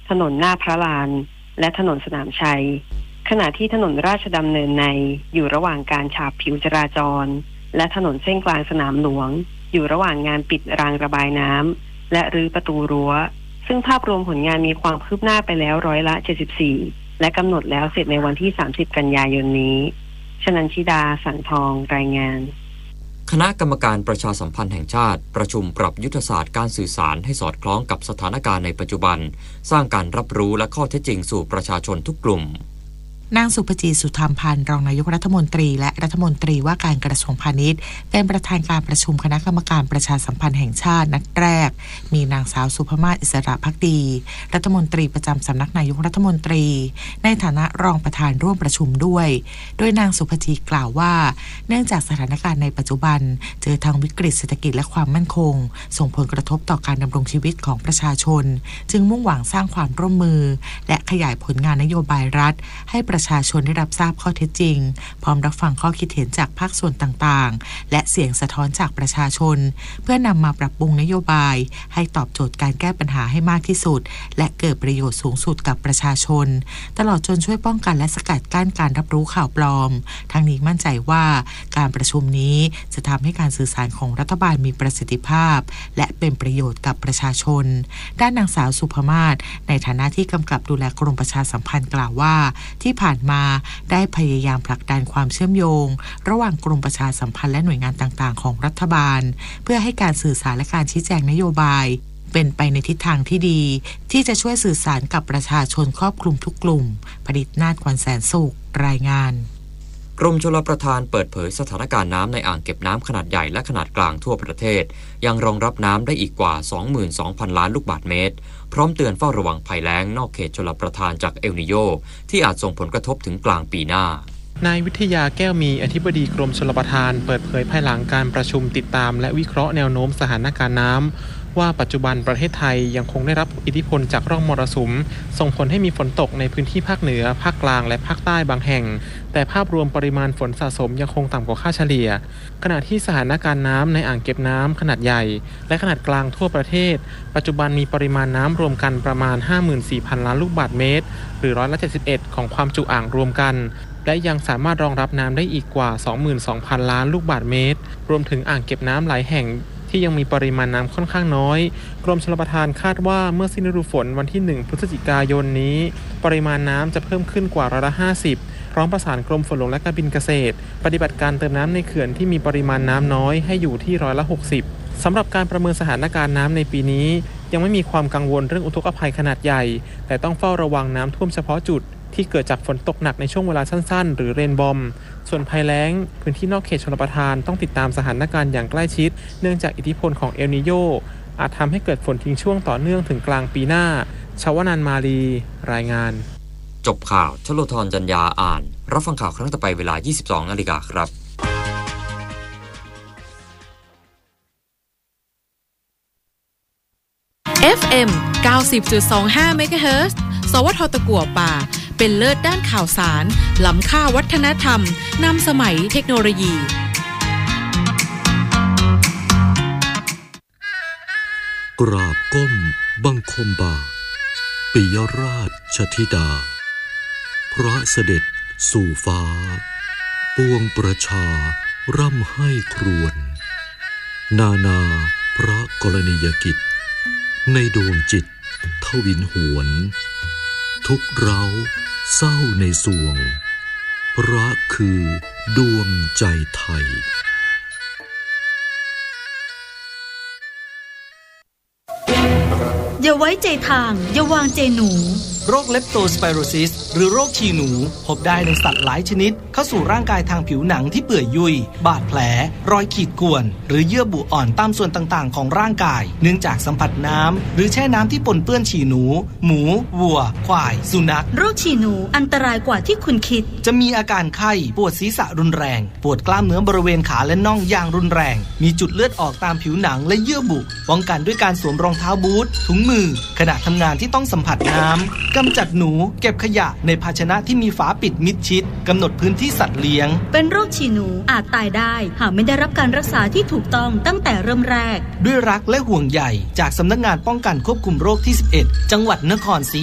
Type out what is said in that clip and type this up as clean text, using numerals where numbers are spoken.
ถนนหน้าพระลานและถนนสนามชัยขณะที่ถนนราชดำเนินในอยู่ระหว่างการฉาบผิวจราจรและถนนเส้นกลางสนามหลวงอยู่ระหว่างงานปิดรางระบายน้ำและรื้อประตูรั้วซึ่งภาพรวมผลงานมีความคืบหน้าไปแล้ว74%และกำหนดแล้วเสร็จในวันที่30กันยายนนี้ชนันชิดาสังทองรายงานคณะกรรมการประชาสัมพันธ์แห่งชาติประชุมปรับยุทธศาสตร์การสื่อสารให้สอดคล้องกับสถานการณ์ในปัจจุบันสร้างการรับรู้และข้อเท็จจริงสู่ประชาชนทุกกลุ่มนางสุภจีสุธรรมพันธ์รองนายกรัฐมนตรีและรัฐมนตรีว่าการกระทรวงพาณิชย์เป็นประธานการประชุมคณะกรรมการประชาสัมพันธ์แห่งชาตินัดแรกมีนางสาวสุภมาศอิสระภักดีรัฐมนตรีประจำสำนักนายกรัฐมนตรีในฐานะรองประธานร่วมประชุมด้วยโดยนางสุภจีกล่าวว่าเนื่องจากสถานการณ์ในปัจจุบันเจอทางวิกฤตเศรษฐกิจและความมั่นคงส่งผลกระทบต่อการดำรงชีวิตของประชาชนจึงมุ่งหวังสร้างความร่วมมือและขยายผลงานนโยบายรัฐให้ประชาชนได้รับทราบข้อเท็จจริงพร้อมรับฟังข้อคิดเห็นจากภาคส่วนต่างๆและเสียงสะท้อนจากประชาชนเพื่อนำมาปรับปรุงนโยบายให้ตอบโจทย์การแก้ปัญหาให้มากที่สุดและเกิดประโยชน์สูงสุดกับประชาชนตลอดจนช่วยป้องกันและสกัดกั้นการรับรู้ข่าวปลอมทั้งนี้มั่นใจว่าการประชุมนี้จะทำให้การสื่อสารของรัฐบาลมีประสิทธิภาพและเป็นประโยชน์กับประชาชนด้านนางสาวสุภมาศในฐานะที่กำกับดูแลกรมประชาสัมพันธ์กล่าวว่าที่ผ่านมาได้พยายามผลักดันความเชื่อมโยงระหว่างกรมประชาสัมพันธ์และหน่วยงานต่างๆของรัฐบาลเพื่อให้การสื่อสารและการชี้แจงนโยบายเป็นไปในทิศทางที่ดีที่จะช่วยสื่อสารกับประชาชนครอบคลุมทุกกลุ่มผลิตนาฏ ขวัญแสนสุขรายงานกรมชลประทานเปิดเผยสถานการณ์น้ำในอ่างเก็บน้ำขนาดใหญ่และขนาดกลางทั่วประเทศยังรองรับน้ำได้อีกกว่า 22,000 ล้านลูกบาศก์เมตรพร้อมเตือนเฝ้าระวังภัยแล้งนอกเขตชลประทานจากเอลนีโญที่อาจส่งผลกระทบถึงกลางปีหน้านายวิทยาแก้วมีอธิบดีกรมชลประทานเปิดเผยภายหลังการประชุมติดตามและวิเคราะห์แนวโน้มสถานการณ์น้ำว่าปัจจุบันประเทศไทยยังคงได้รับอิทธิพลจากร่องมรสุมส่งผลให้มีฝนตกในพื้นที่ภาคเหนือภาคกลางและภาคใต้บางแห่งแต่ภาพรวมปริมาณฝนสะสมยังคงต่ำกว่าค่าเฉลี่ยขณะที่สถานการณ์น้ำในอ่างเก็บน้ำขนาดใหญ่และขนาดกลางทั่วประเทศปัจจุบันมีปริมาณน้ำรวมกันประมาณ 54,000 ล้านลูกบาศก์เมตรหรือ71%ของความจุอ่างรวมกันและยังสามารถรองรับน้ำได้อีกกว่า 22,000 ล้านลูกบาศก์เมตรรวมถึงอ่างเก็บน้ำหลายแห่งที่ยังมีปริมาณน้ำค่อนข้างน้อยกรมชลประทานคาดว่าเมื่อสิ้นฤดูฝนวันที่1พฤศจิกายนนี้ปริมาณน้ำจะเพิ่มขึ้นกว่า50%พร้อมประสานกรมฝนหลวงและการบินเกษตรปฏิบัติการเติมน้ำในเขื่อนที่มีปริมาณน้ำน้อยให้อยู่ที่60%สำหรับการประเมินสถานการณ์น้ำในปีนี้ยังไม่มีความกังวลเรื่องอุทกภัยขนาดใหญ่แต่ต้องเฝ้าระวังน้ำท่วมเฉพาะจุดที่เกิดจากฝนตกหนักในช่วงเวลาสั้นๆหรือเรนบอมส่วนภัยแล้งพื้นที่นอกเขตชลประทานต้องติดตามสถานการณ์อย่างใกล้ชิดเนื่องจากอิทธิพลของเอลนีโญอาจทำให้เกิดฝนทิ้งช่วงต่อเนื่องถึงกลางปีหน้าชวนันท์มาลีรายงานจบข่าวชโลธรจันยาอ่านรับฟังข่าวครั้งต่อไปเวลา 22:00 น.ครับ FM 90.25 เมกะเฮิรตซ์สวท.ตะกั่วป่าเป็นเลิศด้านข่าวสารล้ำค่าวัฒนธรรมนำสมัยเทคโนโลยีกราบก้มบังคมบาทปิยราชธิดาพระเสด็จสู่ฟ้าปวงประชาร่ำให้ครวญนาพระกรณียกิจในดวงจิตทวินหวนทุกเร้าเศร้าในสวงพระคือดวงใจไทยอย่าไว้ใจทางอย่าวางใจหนูโรคเลปโตสไปโรซิสหรือโรคฉี่หนูพบได้ในสัตว์หลายชนิดเข้าสู่ร่างกายทางผิวหนังที่เปื่อยยุ่ยบาดแผลรอยขีดข่วนหรือเยื่อบุอ่อนตามส่วนต่างๆของร่างกายเนื่องจากสัมผัสน้ำหรือแช่น้ำที่ปนเปื้อนฉี่หนูหมูวัวควายสุนัขโรคฉี่หนูอันตรายกว่าที่คุณคิดจะมีอาการไข้ปวดศีรษะรุนแรงปวดกล้ามเนื้อบริเวณขาและน่องอย่างรุนแรงมีจุดเลือดออกตามผิวหนังและเยื่อบุป้องกันด้วยการสวมรองเท้าบูทถุงมือขณะทำงานที่ต้องสัมผัสน้ำกำจัดหนูเก็บขยะในภาชนะที่มีฝาปิดมิดชิดกำหนดพื้นที่สัตว์เลี้ยงเป็นโรคฉี่หนูอาจตายได้หากไม่ได้รับการรักษาที่ถูกต้องตั้งแต่เริ่มแรกด้วยรักและห่วงใยจากสำนักงานป้องกันควบคุมโรคที่11จังหวัดนครศรี